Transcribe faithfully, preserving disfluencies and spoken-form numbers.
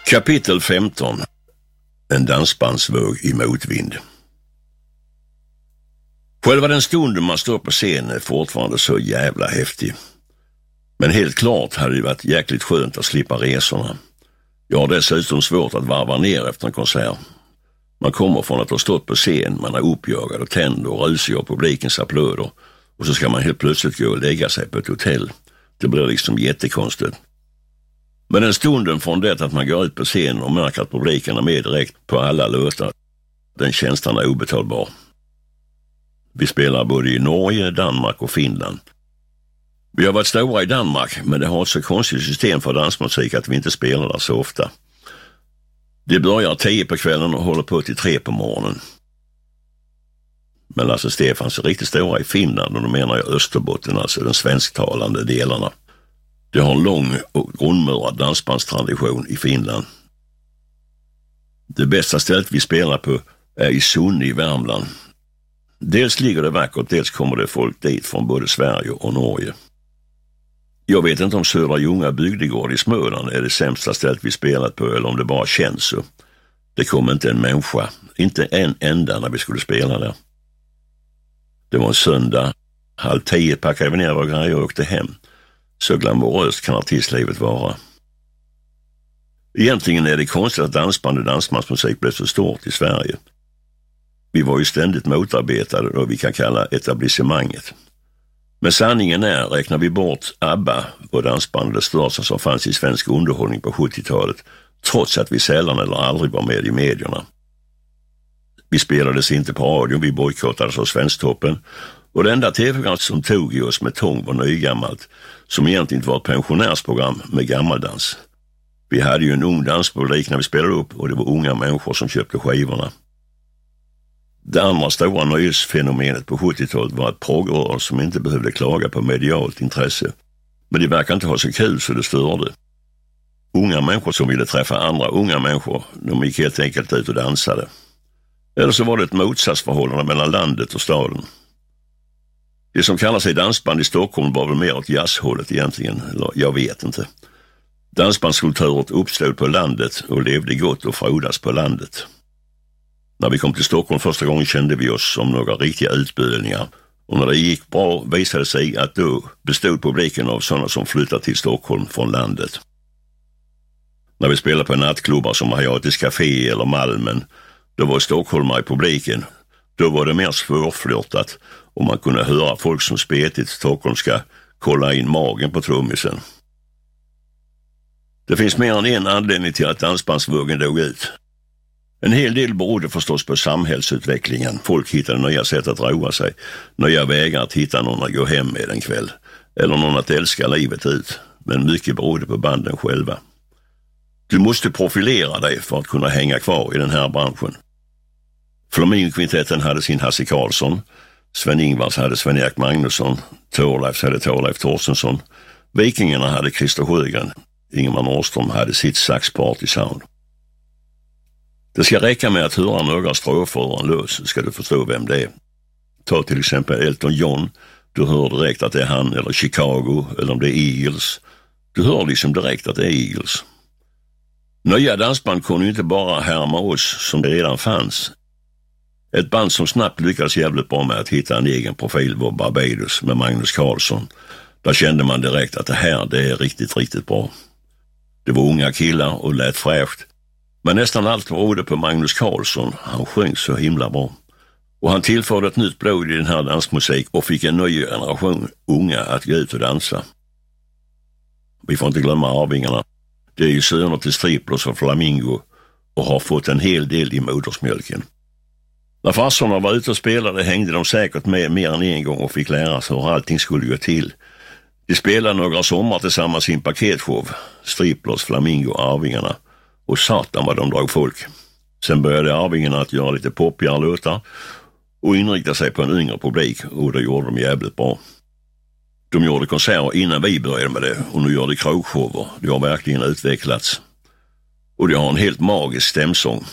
Kapitel femton. En dansbandsvåg i motvind. Själva den stunden man står på scenen är fortfarande så jävla häftig. Men helt klart hade det varit jäkligt skönt att slippa resorna. Jag har dessutom svårt att varva ner efter en konsert. Man kommer från att ha stått på scen, man är uppjagad och tänd och rusig av publikens applåder. Och så ska man helt plötsligt gå och lägga sig på ett hotell. Det blir liksom jättekonstigt. Men den stunden från det att man går ut på scenen och märker att publiken är med direkt på alla låtar, den känslan är obetalbar. Vi spelar både i Norge, Danmark och Finland. Vi har varit stora i Danmark, men det har ett så konstigt system för dansmusik att vi inte spelar där så ofta. Det börjar tio på kvällen och håller på till tre på morgonen. Men Lasse Stefans är riktigt stora i Finland, och då menar jag Österbotten, alltså den svensktalande delarna. Det har en lång och grundmurad dansbandstradition i Finland. Det bästa stället vi spelar på är i Sunne i Värmland. Dels ligger det vackert, dels kommer det folk dit från både Sverige och Norge. Jag vet inte om Södra Ljunga bygdegård i Småland är det sämsta stället vi spelat på, eller om det bara känns så. Det kom inte en människa, inte en enda när vi skulle spela där. Det var en söndag, halv tio packade vi ner våra grejer och åkte hem. Så glamoröst kan artistlivet vara. Egentligen är det konstigt att dansband och dansbandsmusik blev så stort i Sverige. Vi var ju ständigt motarbetade då vi kan kalla etablissemanget. Men sanningen är, räknar vi bort ABBA och dansband det största som fanns i svensk underhållning på sjuttiotalet, trots att vi sällan eller aldrig var med i medierna. Vi spelades inte på radion, vi bojkottades av Svensktoppen, och det enda tv-program som tog i oss med tång var nygammalt, som egentligen var ett pensionärsprogram med gammaldans. Vi hade ju en ung danspublik när vi spelade upp, och det var unga människor som köpte skivorna. Det andra stora nöjesfenomenet på sjuttiotalet var ett proggrör som inte behövde klaga på medialt intresse. Men det verkar inte ha så kul så det störde. Unga människor som ville träffa andra unga människor, de gick helt enkelt ut och dansade. Eller så var det ett motsatsförhållande mellan landet och staden. Det som kallar sig dansband i Stockholm var väl mer åt jazzhållet egentligen, eller jag vet inte. Dansbandskulturet uppstod på landet och levde gott och frodas på landet. När vi kom till Stockholm första gången kände vi oss som några riktiga utbildningar, och när det gick bra visade sig att då bestod publiken av sådana som flyttat till Stockholm från landet. När vi spelade på nattklubbar som Hayatis Café eller Malmen, då var stockholmare i publiken. Då var det mer svårflörtat, och man kunde höra folk som spetigt stockholmska kolla in magen på trummisen. Det finns mer än en anledning till att dansbandsvågen dog ut. En hel del berodde förstås på samhällsutvecklingen. Folk hittade nya sätt att roa sig, nya vägar att hitta någon att gå hem med en kväll, eller någon att älska livet ut. Men mycket berodde på banden själva. Du måste profilera dig för att kunna hänga kvar i den här branschen. Flamingokvintetten hade sin Hasse Karlsson, Sven-Ingvars hade Sven-Erik Magnusson, Thorleifs hade Thorleif Torstensson, Vikingarna hade Christer Sjögren, Ingemar Norrström hade sitt Sax Party Sound. Det ska räcka med att höra några strofer ur en låt, så ska du förstå vem det är. Ta till exempel Elton John, du hör direkt att det är han, eller Chicago, eller om det är Eagles. Du hör liksom direkt att det är Eagles. Nya dansband kunde ju inte bara härma oss som det redan fanns. Ett band som snabbt lyckades jävligt bra med att hitta en egen profil var Barbados med Magnus Carlsson. Där kände man direkt att det här, det är riktigt, riktigt bra. Det var unga killar och lät fräscht. Men nästan allt berodde på Magnus Carlsson. Han sjöng så himla bra. Och han tillförde ett nytt blod i den här dansmusik och fick en ny generation unga att gå ut och dansa. Vi får inte glömma Arvingarna. Det är ju söner till Striplers och Flamingo och har fått en hel del i modersmjölken. När farsorna var ute och spelade hängde de säkert med mer än en gång och fick lära sig hur allting skulle gå till. De spelade några sommar tillsammans i en paketshow. Striplers, Flamingo och Arvingarna. Och satan vad de drog folk. Sen började Arvingarna att göra lite poppigare låtar och inrikta sig på en yngre publik, och det gjorde de jävligt bra. De gjorde konserter innan vi började med det, och nu gör de krogshower. Det har verkligen utvecklats. Och de har en helt magisk stämsång.